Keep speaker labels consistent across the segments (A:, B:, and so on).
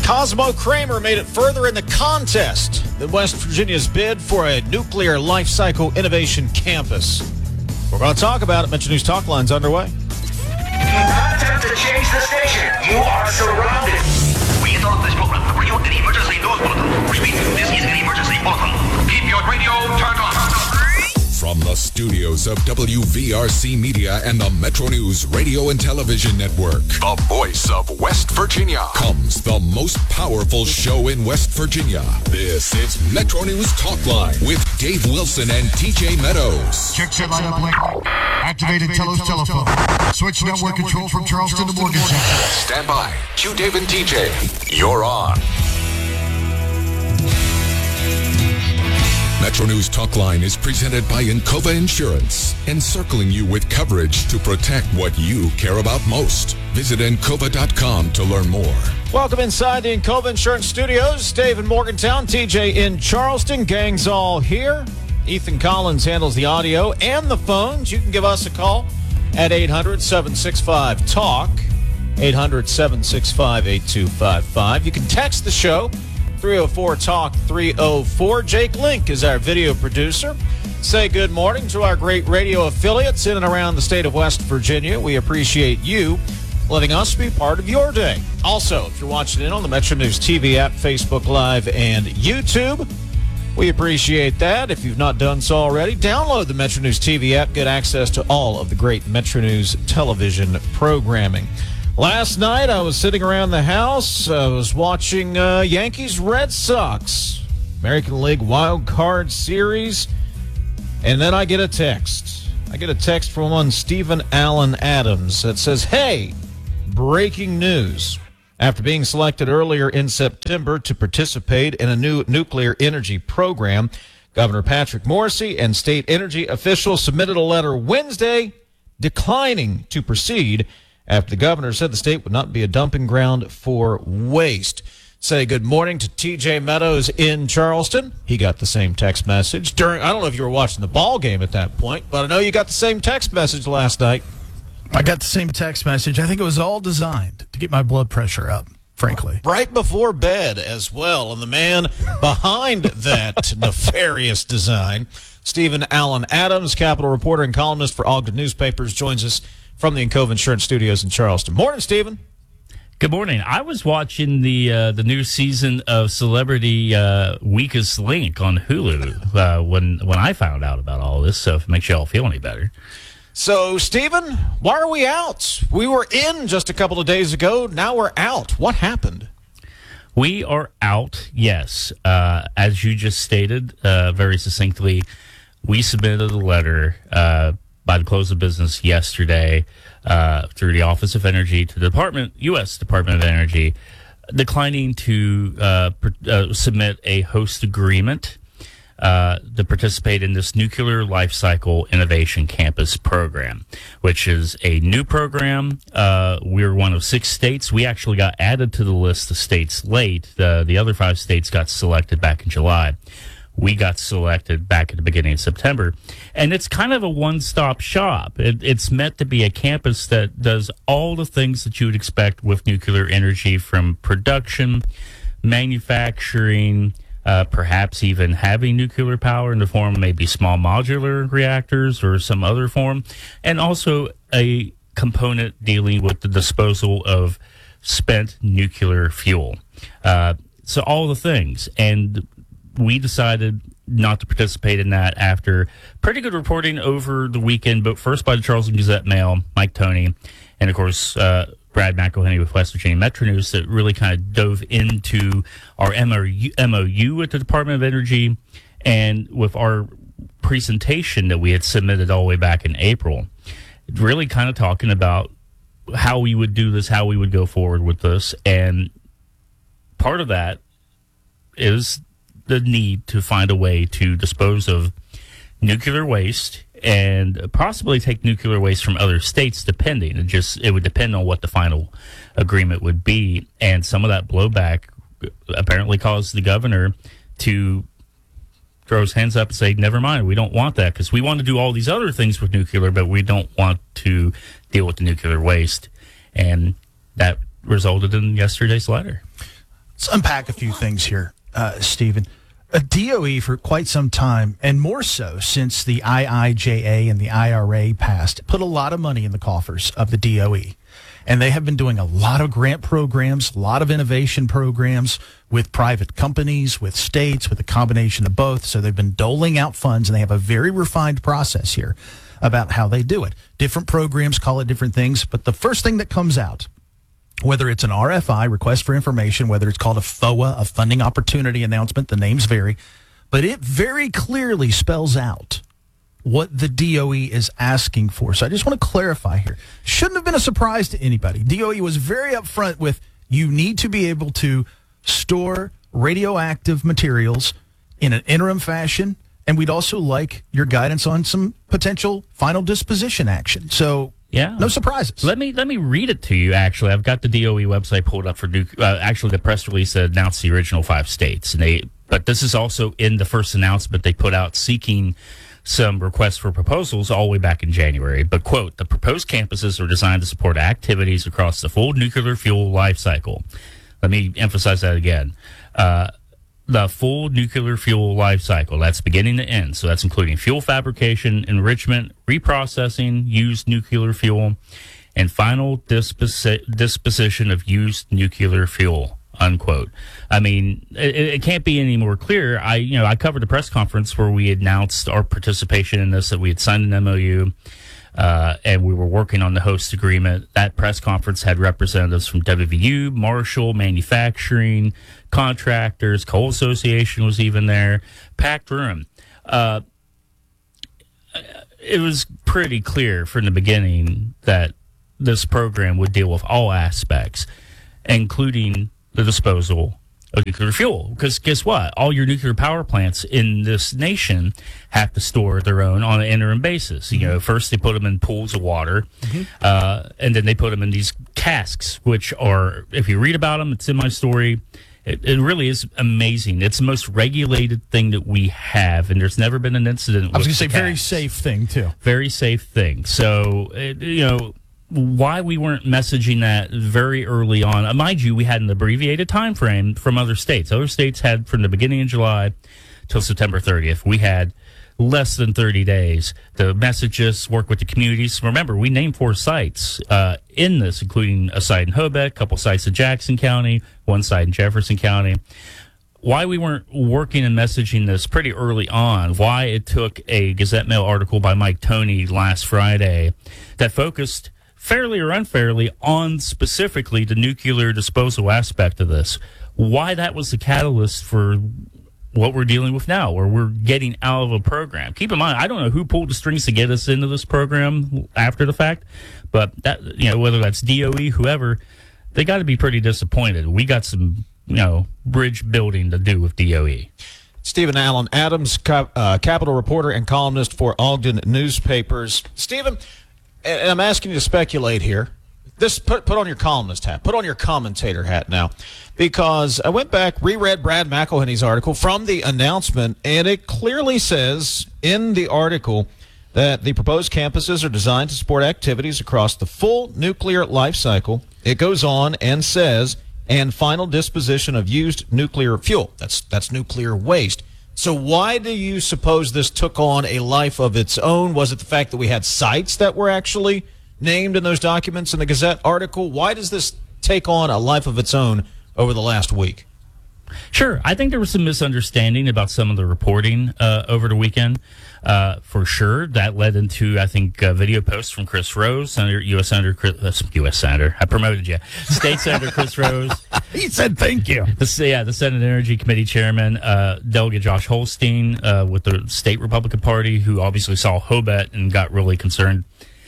A: Cosmo Kramer made it further in the contest than West Virginia's bid for a nuclear life cycle innovation campus. We're going to talk about it. Metro News Talk Line's underway.
B: Do not attempt to change the station. You are surrounded.
C: We interrupt this program to bring you an emergency news bulletin. Repeat, this is an emergency bulletin. Keep your radio turned on.
D: From the studios of WVRC Media and the Metro News Radio and Television Network, the voice of West Virginia, comes the most powerful show in West Virginia. This is Metro News Talk Line with Dave Wilson and TJ Meadows.
E: Check set line up link. Activated Telos telephone. Switch network control from Charleston to Morgantown.
D: Stand by. Q Dave and TJ. You're on. Metro News Talk Line is presented by Encova Insurance, encircling you with coverage to protect what you care about most. Visit Encova.com to learn more.
A: Welcome inside the Encova Insurance Studios. Dave in Morgantown, TJ in Charleston. Gang's all here. Ethan Collins handles the audio and the phones. You can give us a call at 800-765-TALK, 800-765-8255. You can text the show, 304-TALK-304. Jake Link is our video producer. Say good morning to our great radio affiliates in and around the state of West Virginia. We appreciate you letting us be part of your day. Also, if you're watching in on the Metro News TV app, Facebook Live, and YouTube, we appreciate that. If you've not done so already, download the Metro News TV app. Get access to all of the great Metro News television programming. Last night, I was sitting around the house. I was watching Yankees-Red Sox, American League Wild Card Series, and then I get a text. I get a text from one Stephen Allen Adams that says, "Hey, breaking news. After being selected earlier in September to participate in a new nuclear energy program, Governor Patrick Morrisey and state energy officials submitted a letter Wednesday declining to proceed after the governor said the state would not be a dumping ground for waste." Say good morning to TJ Meadows in Charleston. He got the same text message during, I don't know if you were watching the ball game at that point, but I know you got the same text message last night.
F: I got the same text message. I think it was all designed to get my blood pressure up, frankly.
A: Right before bed as well. And the man behind that nefarious design, Stephen Allen Adams, Capitol reporter and columnist for Ogden Newspapers, joins us from the Encova Insurance Studios in Charleston. Morning, Stephen.
G: Good morning. I was watching the new season of Celebrity Weakest Link on Hulu when I found out about all this, so if it makes you all feel any better.
A: So, Stephen, why are we out? We were in just a couple of days ago. Now we're out. What happened?
G: We are out, yes. As you just stated very succinctly, we submitted a letter by the close of business yesterday through the Office of Energy to the U.S. Department of Energy, declining to submit a host agreement to participate in this Nuclear Life Cycle Innovation Campus program, which is a new program. We're one of 6 states. We actually got added to the list of states late. The other 5 states got selected back in July. We got selected back at the beginning of September. And it's kind of a one-stop shop. It's meant to be a campus that does all the things that you would expect with nuclear energy, from production, manufacturing, perhaps even having nuclear power in the form of maybe small modular reactors or some other form, and also a component dealing with the disposal of spent nuclear fuel. So all the things. And we decided not to participate in that after pretty good reporting over the weekend, but first by the Charleston Gazette-Mail, Mike Toney, and of course Brad McElhenney with West Virginia Metro News, that really kind of dove into our MOU with the Department of Energy and with our presentation that we had submitted all the way back in April. Really kind of talking about how we would do this, how we would go forward with this. And part of that is the need to find a way to dispose of nuclear waste and possibly take nuclear waste from other states, depending. It would depend on what the final agreement would be. And some of that blowback apparently caused the governor to throw his hands up and say, never mind, we don't want that, because we want to do all these other things with nuclear, but we don't want to deal with the nuclear waste. And that resulted in yesterday's letter.
F: Let's unpack a few things here, Stephen. A DOE for quite some time, and more so since the IIJA and the IRA passed, put a lot of money in the coffers of the DOE. And they have been doing a lot of grant programs, a lot of innovation programs with private companies, with states, with a combination of both. So they've been doling out funds, and they have a very refined process here about how they do it. Different programs call it different things, but the first thing that comes out, whether it's an RFI, request for information, whether it's called a FOA, a funding opportunity announcement, the names vary, but it very clearly spells out what the DOE is asking for. So I just want to clarify here. Shouldn't have been a surprise to anybody. DOE was very upfront with, you need to be able to store radioactive materials in an interim fashion, and we'd also like your guidance on some potential final disposition action. So
G: yeah,
F: no surprises.
G: Let me read it to you. Actually, I've got the DOE website pulled up for actually the press release that announced the original 5 states, but this is also in the first announcement they put out seeking some requests for proposals all the way back in January. But quote, the proposed campuses are designed to support activities across the full nuclear fuel life cycle. Let me emphasize that again. The full nuclear fuel life cycle, that's beginning to end. So that's including fuel fabrication, enrichment, reprocessing, used nuclear fuel, and final disposition of used nuclear fuel, unquote. I mean, it can't be any more clear. I covered a press conference where we announced our participation in this, that we had signed an MOU, and we were working on the host agreement. That press conference had representatives from WVU, Marshall, manufacturing, contractors, Coal Association was even there, packed room. It was pretty clear from the beginning that this program would deal with all aspects, including the disposal of nuclear fuel. Because guess what? All your nuclear power plants in this nation have to store their own on an interim basis. You know, first they put them in pools of water, and then they put them in these casks, which are, if you read about them, it's in my story. It really is amazing. It's the most regulated thing that we have, and there's never been an incident.
F: I was going to say very safe thing, too.
G: Very safe thing. So, why we weren't messaging that very early on. Mind you, we had an abbreviated time frame from other states. Other states had from the beginning of July till September 30th. We had less than 30 days to message us, work with the communities. Remember, we named 4 sites in this, including a site in Hobart, a couple sites in Jackson County, one site in Jefferson County. Why we weren't working and messaging this pretty early on, why it took a Gazette Mail article by Mike Toney last Friday that focused fairly or unfairly on specifically the nuclear disposal aspect of this, why that was the catalyst for what we're dealing with now, where we're getting out of a program. Keep in mind, I don't know who pulled the strings to get us into this program after the fact, but that, whether that's DOE, whoever, they got to be pretty disappointed. We got some, bridge building to do with DOE.
A: Stephen Allen Adams, Capitol reporter and columnist for Ogden Newspapers. Stephen, and I'm asking you to speculate here. Put on your columnist hat. Put on your commentator hat now. Because I went back, reread Brad McElhenney's article from the announcement, and it clearly says in the article that the proposed campuses are designed to support activities across the full nuclear life cycle. It goes on and says, and final disposition of used nuclear fuel. That's nuclear waste. So why do you suppose this took on a life of its own? Was it the fact that we had sites that were actually named in those documents in the Gazette article? Why does this take on a life of its own over the last week?
G: Sure. I think there was some misunderstanding about some of the reporting over the weekend. For sure. That led into, I think, video posts from Chris Rose, U.S. Senator. I promoted you. State Senator Chris Rose.
F: He said thank you.
G: The Senate Energy Committee Chairman, Delegate Josh Holstein with the State Republican Party, who obviously saw Hobart and got really concerned,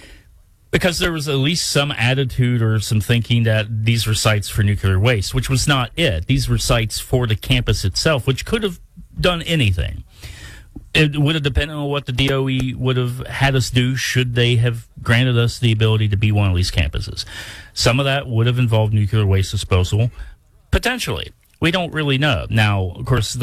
G: because there was at least some attitude or some thinking that these were sites for nuclear waste, which was not it. These were sites for the campus itself, which could have done anything. It would have depended on what the DOE would have had us do should they have granted us the ability to be one of these campuses. Some of that would have involved nuclear waste disposal, potentially. We don't really know. Now, of course,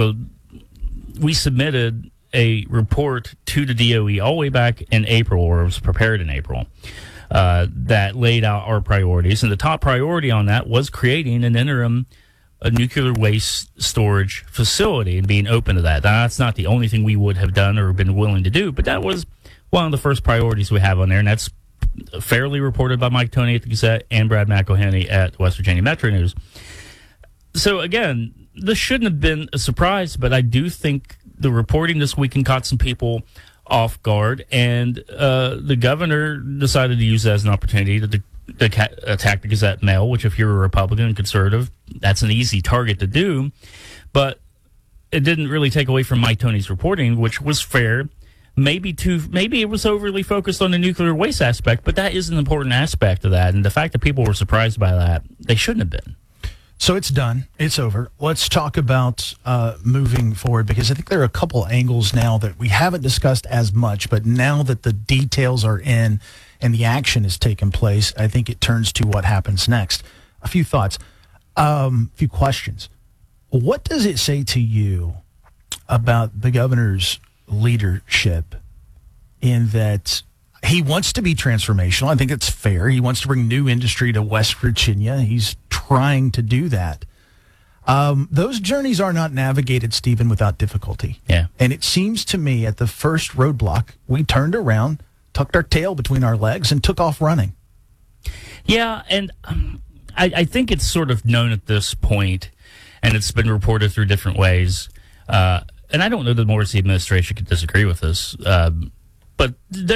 G: we submitted a report to the DOE all the way back in April, or it was prepared in April, that laid out our priorities. And the top priority on that was creating an interim a nuclear waste storage facility and being open to that. Now, that's not the only thing we would have done or been willing to do, but that was one of the first priorities we have on there, and that's fairly reported by Mike Tony at the Gazette and Brad McElhenney at West Virginia Metro News. So, again, this shouldn't have been a surprise, but I do think the reporting this weekend caught some people off guard, and the governor decided to use that as an opportunity to attack the Gazette Mail, which if you're a Republican and conservative, that's an easy target to do. But it didn't really take away from Mike Tony's reporting, which was fair. Maybe it was overly focused on the nuclear waste aspect, but that is an important aspect of that. And the fact that people were surprised by that, they shouldn't have been.
F: So it's done. It's over. Let's talk about moving forward, because I think there are a couple angles now that we haven't discussed as much, but now that the details are in and the action has taken place, I think it turns to what happens next. A few thoughts, a few questions. What does it say to you about the governor's leadership in that he wants to be transformational? I think it's fair. He wants to bring new industry to West Virginia. He's trying to do that. Those journeys are not navigated, Stephen, without difficulty.
G: Yeah.
F: And it seems to me at the first roadblock, we turned around, tucked our tail between our legs, and took off running.
G: Yeah, and I think it's sort of known at this point, and it's been reported through different ways. And I don't know that the Morrissey administration could disagree with this, but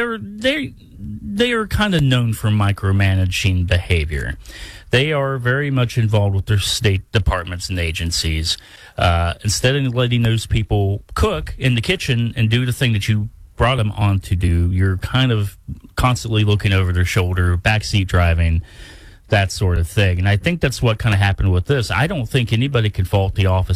G: they are kind of known for micromanaging behavior. They are very much involved with their state departments and agencies. Instead of letting those people cook in the kitchen and do the thing that you brought them on to do, you're kind of constantly looking over their shoulder, backseat driving, that sort of thing. And I think that's what kind of happened with this. I don't think anybody can fault the office